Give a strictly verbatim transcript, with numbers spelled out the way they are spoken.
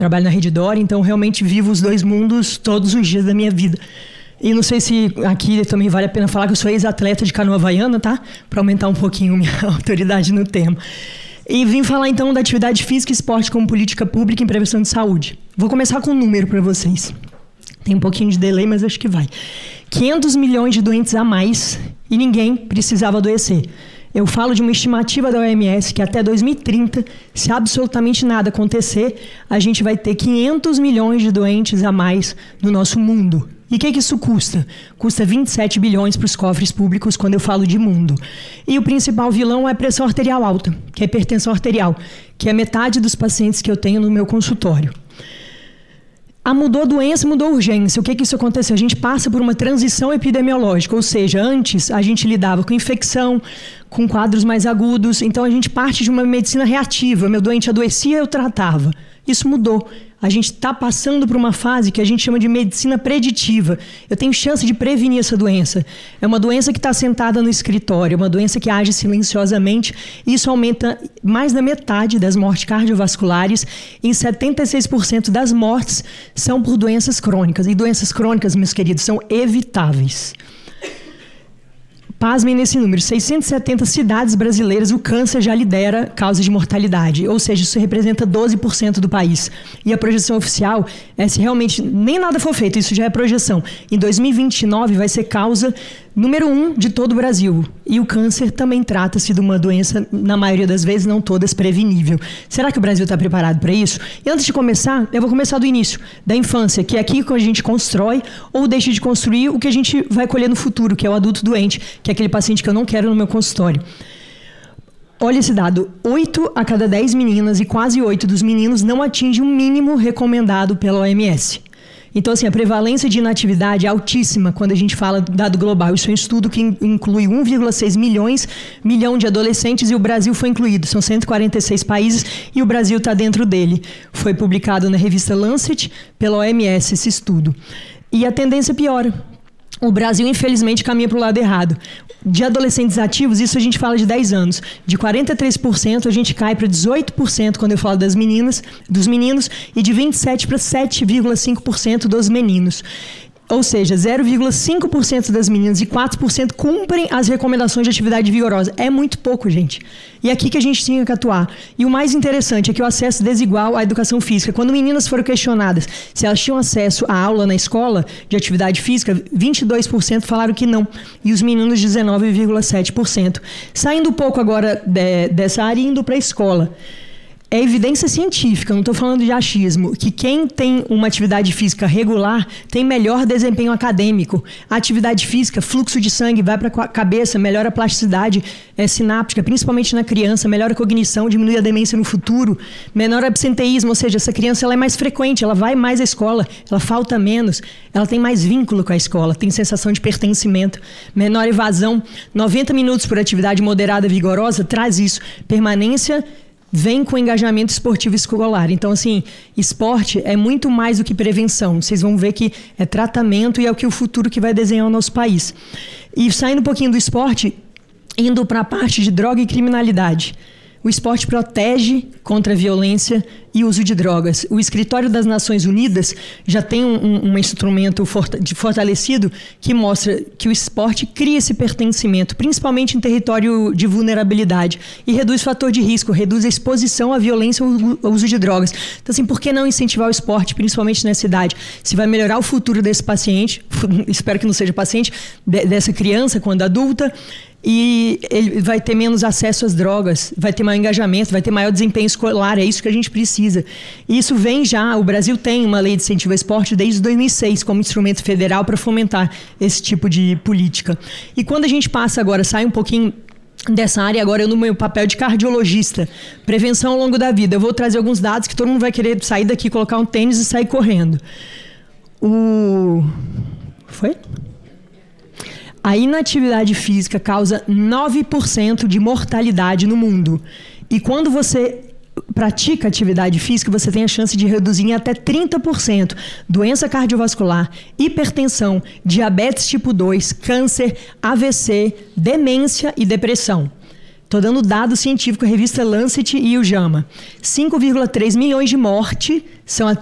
trabalho na Rede D'Or, então realmente vivo os dois mundos todos os dias da minha vida. E não sei se aqui também vale a pena falar que eu sou ex-atleta de canoa havaiana, tá? Para aumentar um pouquinho minha autoridade no tema. E vim falar então da atividade física e esporte como política pública em prevenção de saúde. Vou começar com um número para vocês. Tem um pouquinho de delay, mas acho que vai. quinhentos milhões de doentes a mais e ninguém precisava adoecer. Eu falo de uma estimativa da O M S que até dois mil e trinta, se absolutamente nada acontecer, a gente vai ter quinhentos milhões de doentes a mais no nosso mundo. E o que, que isso custa? Custa vinte e sete bilhões para os cofres públicos quando eu falo de mundo. E o principal vilão é a pressão arterial alta, que é a hipertensão arterial, que é metade dos pacientes que eu tenho no meu consultório. Ah, mudou a doença, mudou a urgência. O que que isso aconteceu? A gente passa por uma transição epidemiológica, ou seja, antes a gente lidava com infecção, com quadros mais agudos, então a gente parte de uma medicina reativa. Meu doente adoecia, eu tratava. Isso mudou. A gente está passando por uma fase que a gente chama de medicina preditiva. Eu tenho chance de prevenir essa doença. É uma doença que está sentada no escritório, é uma doença que age silenciosamente. Isso aumenta mais da metade das mortes cardiovasculares. Em setenta e seis por cento das mortes são por doenças crônicas. E doenças crônicas, meus queridos, são evitáveis. Pasmem nesse número, seiscentas e setenta cidades brasileiras, o câncer já lidera causa de mortalidade, ou seja, isso representa doze por cento do país. E a projeção oficial é se realmente nem nada for feito, isso já é projeção. Em dois mil e vinte e nove vai ser causa número um de todo o Brasil. E o câncer também trata-se de uma doença, na maioria das vezes, não todas, prevenível. Será que o Brasil está preparado para isso? E antes de começar, eu vou começar do início, da infância, que é aqui que a gente constrói ou deixa de construir o que a gente vai colher no futuro, que é o adulto doente, que é aquele paciente que eu não quero no meu consultório. Olha esse dado, oito a cada dez meninas e quase oito dos meninos não atingem o mínimo recomendado pela O M S. Então, assim, a prevalência de inatividade é altíssima quando a gente fala do dado global. Isso é um estudo que inclui um vírgula seis milhões, milhão de adolescentes e o Brasil foi incluído. São cento e quarenta e seis países e o Brasil está dentro dele. Foi publicado na revista Lancet pela O M S esse estudo. E a tendência piora. O Brasil, infelizmente, caminha para o lado errado. De adolescentes ativos, isso a gente fala de dez anos. De quarenta e três por cento, a gente cai para dezoito por cento quando eu falo das meninas, dos meninos, e de vinte e sete por cento para sete vírgula cinco por cento dos meninos. Ou seja, zero vírgula cinco por cento das meninas e quatro por cento cumprem as recomendações de atividade vigorosa. É muito pouco, gente. E é aqui que a gente tinha que atuar. E o mais interessante é que o acesso desigual à educação física. Quando meninas foram questionadas se elas tinham acesso à aula na escola de atividade física, vinte e dois por cento falaram que não. E os meninos, dezenove vírgula sete por cento. Saindo um pouco agora de, dessa área e indo para a escola. É evidência científica, não estou falando de achismo, que quem tem uma atividade física regular tem melhor desempenho acadêmico. A atividade física, fluxo de sangue, vai para a cabeça, melhora a plasticidade é, sináptica, principalmente na criança, melhora a cognição, diminui a demência no futuro, menor absenteísmo, ou seja, essa criança ela é mais frequente, ela vai mais à escola, ela falta menos, ela tem mais vínculo com a escola, tem sensação de pertencimento, menor evasão. noventa minutos por atividade moderada vigorosa traz isso, permanência vem com engajamento esportivo escolar. Então, assim, esporte é muito mais do que prevenção. Vocês vão ver que é tratamento e é o que o futuro que vai desenhar o nosso país. E saindo um pouquinho do esporte, indo para a parte de droga e criminalidade. O esporte protege contra a violência e uso de drogas. O Escritório das Nações Unidas já tem um, um instrumento fortalecido que mostra que o esporte cria esse pertencimento, principalmente em território de vulnerabilidade, e reduz o fator de risco, reduz a exposição à violência ou ao uso de drogas. Então, assim, por que não incentivar o esporte, principalmente nessa idade? Se vai melhorar o futuro desse paciente, espero que não seja paciente, dessa criança quando adulta, e ele vai ter menos acesso às drogas, vai ter maior engajamento, vai ter maior desempenho escolar, é isso que a gente precisa. E isso vem já, o Brasil tem uma lei de incentivo ao esporte desde dois mil e seis como instrumento federal para fomentar esse tipo de política. E quando a gente passa agora, sai um pouquinho dessa área, agora eu no meu papel de cardiologista, prevenção ao longo da vida, eu vou trazer alguns dados que todo mundo vai querer sair daqui, colocar um tênis e sair correndo. O... Foi? A inatividade física causa nove por cento de mortalidade no mundo. E quando você pratica atividade física, você tem a chance de reduzir em até trinta por cento doença cardiovascular, hipertensão, diabetes tipo dois, câncer, A V C, demência e depressão. Tô dando dado científico, a revista Lancet e o JAMA. cinco vírgula três milhões de mortes são